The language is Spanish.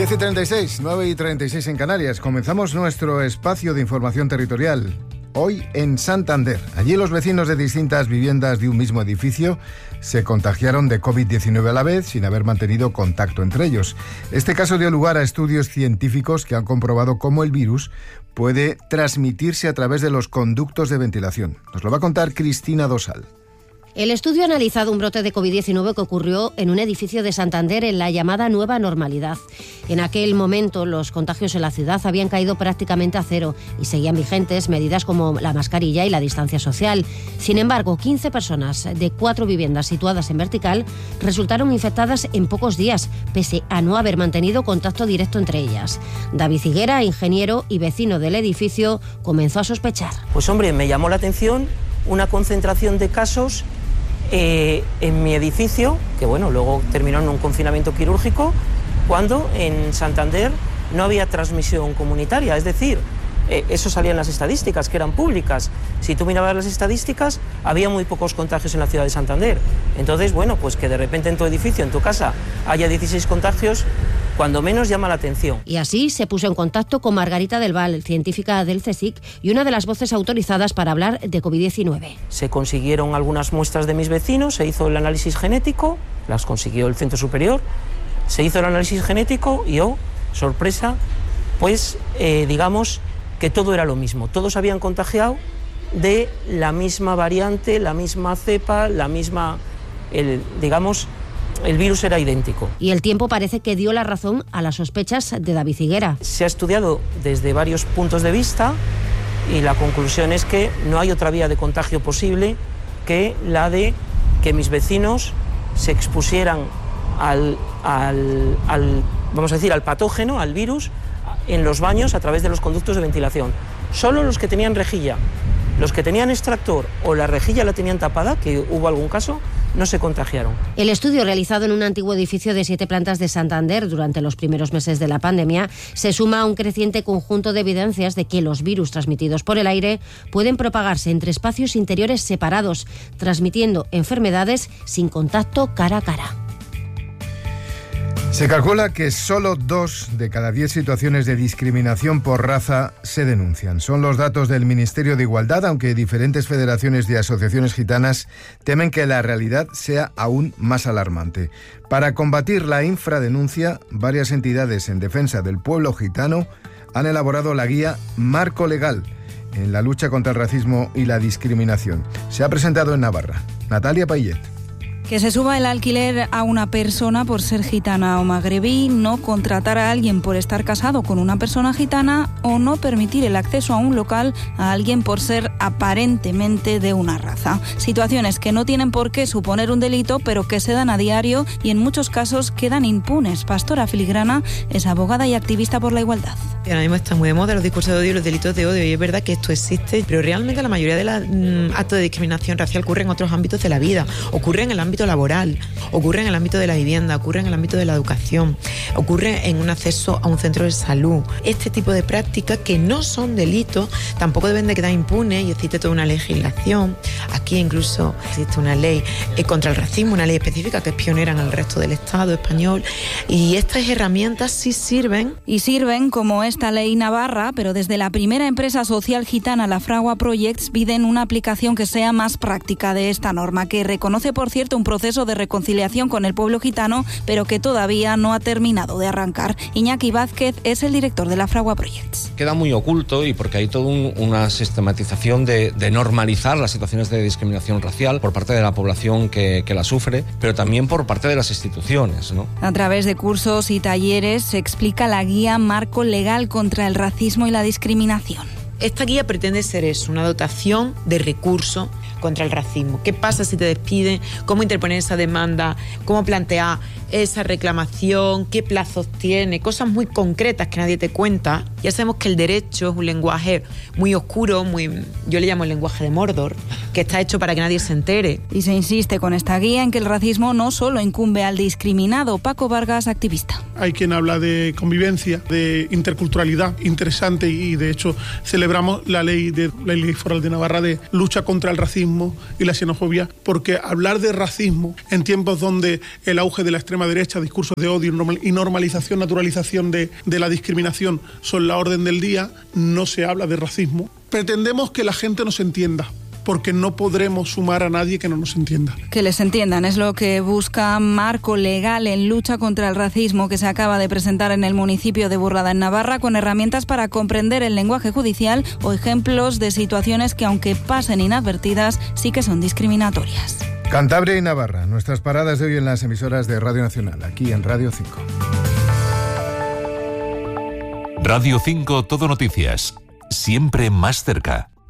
10:36, 9:36 en Canarias. Comenzamos nuestro espacio de información territorial. Hoy en Santander. Allí los vecinos de distintas viviendas de un mismo edificio se contagiaron de COVID-19 a la vez, sin haber mantenido contacto entre ellos. Este caso dio lugar a estudios científicos que han comprobado cómo el virus puede transmitirse a través de los conductos de ventilación. Nos lo va a contar Cristina Dosal. El estudio ha analizado un brote de COVID-19 que ocurrió en un edificio de Santander en la llamada nueva normalidad. En aquel momento los contagios en la ciudad habían caído prácticamente a cero y seguían vigentes medidas como la mascarilla y la distancia social. Sin embargo, 15 personas de 4 viviendas situadas en vertical resultaron infectadas en pocos días, pese a no haber mantenido contacto directo entre ellas. David Higuera, ingeniero y vecino del edificio, comenzó a sospechar. Pues hombre, me llamó la atención una concentración de casos en mi edificio, que bueno, luego terminó en un confinamiento quirúrgico, cuando en Santander no había transmisión comunitaria, es decir, eso salía en las estadísticas, que eran públicas. Si tú mirabas las estadísticas, había muy pocos contagios en la ciudad de Santander. Entonces, bueno, pues que de repente en tu edificio, en tu casa, haya 16 contagios, cuando menos llama la atención. Y así se puso en contacto con Margarita del Val, científica del CSIC y una de las voces autorizadas para hablar de COVID-19. Se consiguieron algunas muestras de mis vecinos, se hizo el análisis genético, las consiguió el Centro Superior, se hizo el análisis genético y sorpresa, pues digamos que todo era lo mismo. Todos habían contagiado de la misma variante, la misma cepa, el virus era idéntico. Y el tiempo parece que dio la razón a las sospechas de David Higuera. Se ha estudiado desde varios puntos de vista y la conclusión es que no hay otra vía de contagio posible que la de que mis vecinos se expusieran al patógeno, al virus, en los baños a través de los conductos de ventilación. Solo los que tenían rejilla, los que tenían extractor o la rejilla la tenían tapada, que hubo algún caso, no se contagiaron. El estudio realizado en un antiguo edificio de 7 plantas de Santander durante los primeros meses de la pandemia se suma a un creciente conjunto de evidencias de que los virus transmitidos por el aire pueden propagarse entre espacios interiores separados, transmitiendo enfermedades sin contacto cara a cara. Se calcula que solo 2 de cada 10 situaciones de discriminación por raza se denuncian. Son los datos del Ministerio de Igualdad, aunque diferentes federaciones y asociaciones gitanas temen que la realidad sea aún más alarmante. Para combatir la infradenuncia, varias entidades en defensa del pueblo gitano han elaborado la guía Marco Legal en la lucha contra el racismo y la discriminación. Se ha presentado en Navarra. Natalia Payet. Que se suba el alquiler a una persona por ser gitana o magrebí, no contratar a alguien por estar casado con una persona gitana o no permitir el acceso a un local a alguien por ser aparentemente de una raza. Situaciones que no tienen por qué suponer un delito, pero que se dan a diario y en muchos casos quedan impunes. Pastora Filigrana es abogada y activista por la igualdad. Ahora mismo está muy de moda los discursos de odio y los delitos de odio, y es verdad que esto existe, pero realmente la mayoría de los actos de discriminación racial ocurren en otros ámbitos de la vida, ocurre en el ámbito laboral, ocurre en el ámbito de la vivienda, ocurre en el ámbito de la educación, ocurre en un acceso a un centro de salud. Este tipo de prácticas que no son delitos tampoco deben de quedar impunes, y existe toda una legislación. Aquí incluso existe una ley contra el racismo, una ley específica que es pionera en el resto del Estado español, y estas herramientas sí sirven. Y sirven como esta ley navarra, pero desde la primera empresa social gitana, la Fragua Projects, piden una aplicación que sea más práctica de esta norma, que reconoce, por cierto, un proceso de reconciliación con el pueblo gitano, pero que todavía no ha terminado de arrancar. Iñaki Vázquez es el director de la Fragua Projects. Queda muy oculto, y porque hay toda una sistematización de normalizar las situaciones de discriminación racial por parte de la población que la sufre, pero también por parte de las instituciones, ¿no? A través de cursos y talleres se explica la guía Marco Legal contra el racismo y la discriminación. Esta guía pretende ser eso, una dotación de recursos contra el racismo. ¿Qué pasa si te despiden? ¿Cómo interponer esa demanda? ¿Cómo plantear esa reclamación? ¿Qué plazos tiene? Cosas muy concretas que nadie te cuenta. Ya sabemos que el derecho es un lenguaje muy oscuro, yo le llamo el lenguaje de Mordor, que está hecho para que nadie se entere. Y se insiste con esta guía en que el racismo no solo incumbe al discriminado. Paco Vargas, activista. Hay quien habla de convivencia, de interculturalidad interesante, y de hecho celebramos la ley foral de Navarra de lucha contra el racismo y la xenofobia, porque hablar de racismo en tiempos donde el auge de la extrema extrema derecha, discursos de odio y normalización, naturalización de la discriminación son la orden del día. No se habla de racismo. Pretendemos que la gente nos entienda, porque no podremos sumar a nadie que no nos entienda. Que les entiendan es lo que busca Marco Legal en Lucha contra el Racismo, que se acaba de presentar en el municipio de Burlada, en Navarra, con herramientas para comprender el lenguaje judicial o ejemplos de situaciones que, aunque pasen inadvertidas, sí que son discriminatorias. Cantabria y Navarra, nuestras paradas de hoy en las emisoras de Radio Nacional, aquí en Radio 5. Radio 5 Todo Noticias, siempre más cerca.